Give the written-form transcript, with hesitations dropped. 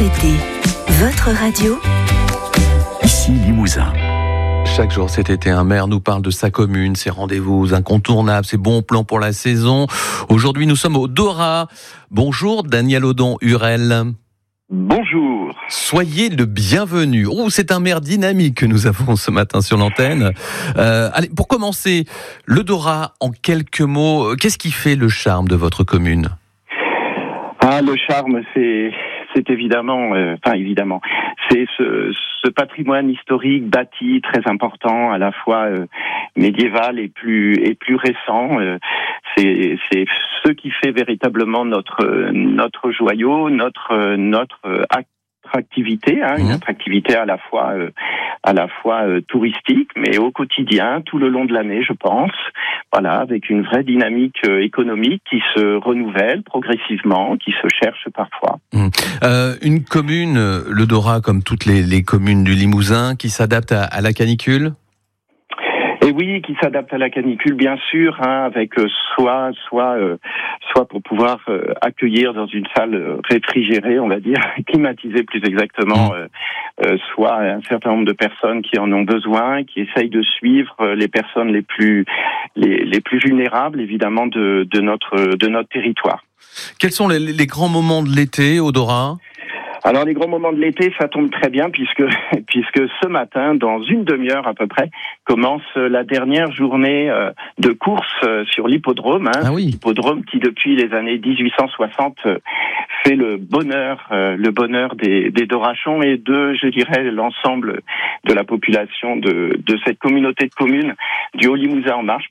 Votre été, votre radio. Ici Limousin. Chaque jour cet été, un maire nous parle de sa commune, ses rendez-vous incontournables, ses bons plans pour la saison. Aujourd'hui, nous sommes au Dorat. Bonjour Daniel Audon-Hurel. Bonjour. Soyez le bienvenu. Oh, c'est un maire dynamique que nous avons ce matin sur l'antenne. Allez, pour commencer, le Dorat, en quelques mots, qu'est-ce qui fait le charme de votre commune ? Le charme, c'est évidemment, c'est ce patrimoine historique bâti très important, à la fois médiéval et plus récent. C'est ce qui fait véritablement notre joyau, notre attractivité, une attractivité à la fois touristique, mais au quotidien, tout le long de l'année, je pense. Voilà, avec une vraie dynamique économique qui se renouvelle progressivement, qui se cherche parfois. Une commune, le Dorat, comme toutes les communes du Limousin, qui s'adapte à la canicule ? Et oui, qui s'adapte à la canicule, bien sûr, avec soit pour pouvoir accueillir dans une salle réfrigérée, on va dire, climatisée plus exactement, soit un certain nombre de personnes qui en ont besoin, qui essayent de suivre les personnes les plus vulnérables, évidemment, de notre territoire. Quels sont les grands moments de l'été au Dorat ? Alors les grands moments de l'été, ça tombe très bien puisque ce matin, dans une demi-heure à peu près, commence la dernière journée de course sur l'hippodrome. L'hippodrome qui depuis les années 1860 fait le bonheur des Dorachons et de, je dirais, l'ensemble de la population de cette communauté de communes du Haut-Limousin en marche.